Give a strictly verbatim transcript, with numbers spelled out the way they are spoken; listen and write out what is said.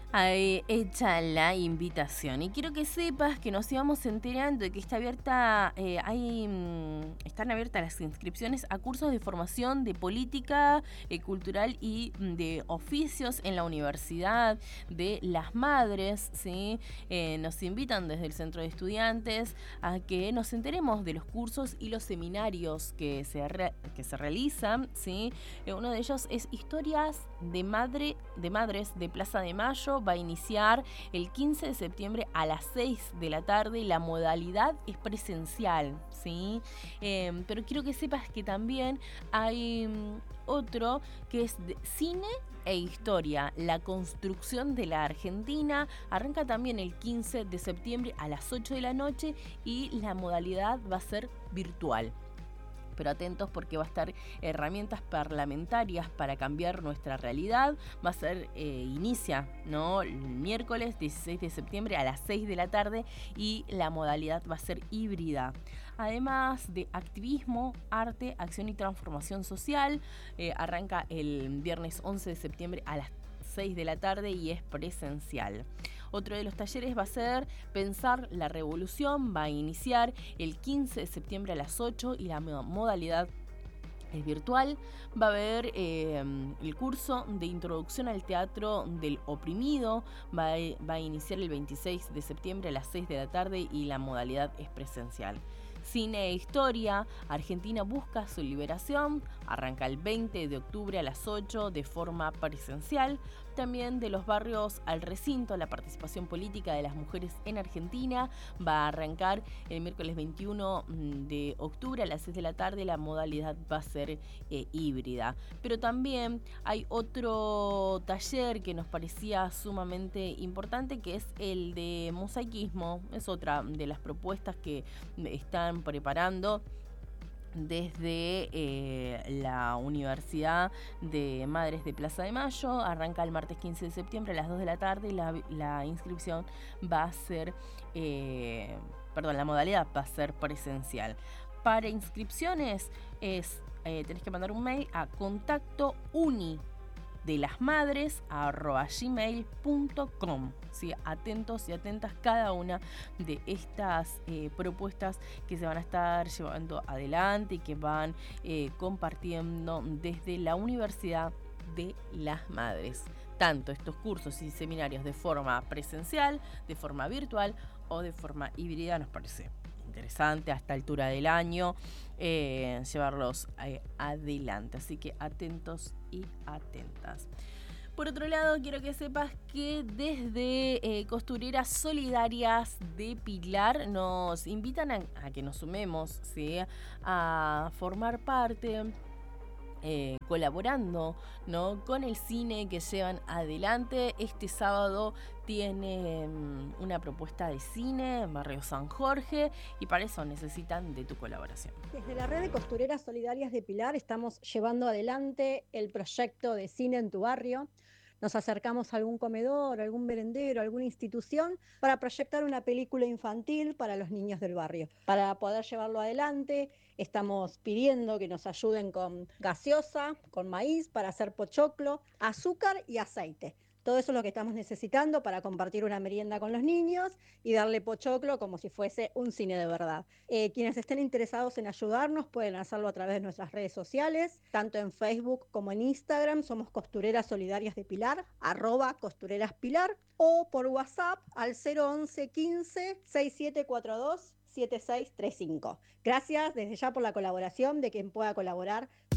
Ahí hecha la invitación y quiero que sepas que nos íbamos enterando de que está abierta, eh, hay, mm, están abiertas las inscripciones a cursos de formación de política eh, cultural y mm, de oficios en la Universidad de las Madres, ¿sí? Eh, nos invitan desde el Centro de Estudiantes a que nos enteremos de los cursos y los seminarios que se, re, que se realizan, ¿sí? Eh, uno de ellos es Historias de Madre, de Madres de Plaza de Mayo. Va a iniciar el quince de septiembre a las seis de la tarde y la modalidad es presencial, ¿sí? Eh, pero quiero que sepas que también hay um, otro que es de cine e historia, la construcción de la Argentina. Arranca también el quince de septiembre a las ocho de la noche y la modalidad va a ser virtual. Pero atentos porque va a estar herramientas parlamentarias para cambiar nuestra realidad. Va a ser, eh, inicia, ¿no? El miércoles dieciséis de septiembre a las seis de la tarde y la modalidad va a ser híbrida. Además de activismo, arte, acción y transformación social, eh, arranca el viernes once de septiembre a las seis de la tarde y es presencial. Otro de los talleres va a ser Pensar la Revolución, va a iniciar el quince de septiembre a las ocho y la modalidad es virtual. Va a haber eh, el curso de Introducción al Teatro del Oprimido, va a, va a iniciar el veintiséis de septiembre a las seis de la tarde y la modalidad es presencial. Cine e Historia, Argentina busca su liberación, arranca el veinte de octubre a las ocho de forma presencial. También de los barrios al recinto, la participación política de las mujeres en Argentina va a arrancar el miércoles veintiuno de octubre a las seis de la tarde, la modalidad va a ser eh, híbrida. Pero también hay otro taller que nos parecía sumamente importante, que es el de mosaicismo, es otra de las propuestas que están preparando desde eh, la Universidad de Madres de Plaza de Mayo. Arranca el martes quince de septiembre a las dos de la tarde y la, la inscripción va a ser, eh, perdón, la modalidad va a ser presencial. Para inscripciones es, eh, tenés que mandar un mail a contacto uni de las madres arroba gmail punto com. ¿Sí? Atentos y atentas cada una de estas eh, propuestas que se van a estar llevando adelante y que van eh, compartiendo desde la Universidad de las Madres. Tanto estos cursos y seminarios de forma presencial, de forma virtual o de forma híbrida. Nos parece interesante a esta altura del año eh, llevarlos eh, adelante, así que atentos y atentas. Por otro lado, quiero que sepas que desde eh, Costureras Solidarias de Pilar nos invitan a, a que nos sumemos, ¿sí?, a formar parte Eh, colaborando, ¿no?, con el cine que llevan adelante. Este sábado tiene um, una propuesta de cine en Barrio San Jorge y para eso necesitan de tu colaboración. Desde la red de Costureras Solidarias de Pilar estamos llevando adelante el proyecto de cine en tu barrio. Nos acercamos a algún comedor, algún merendero, alguna institución para proyectar una película infantil para los niños del barrio. Para poder llevarlo adelante, estamos pidiendo que nos ayuden con gaseosa, con maíz para hacer pochoclo, azúcar y aceite. Todo eso es lo que estamos necesitando para compartir una merienda con los niños y darle pochoclo como si fuese un cine de verdad. Eh, quienes estén interesados en ayudarnos pueden hacerlo a través de nuestras redes sociales, tanto en Facebook como en Instagram. Somos Costureras Solidarias de Pilar, arroba Costureras Pilar, o por WhatsApp al cero once quince sesenta y siete cuarenta y dos siete seis treinta y cinco. Gracias desde ya por la colaboración de quien pueda colaborar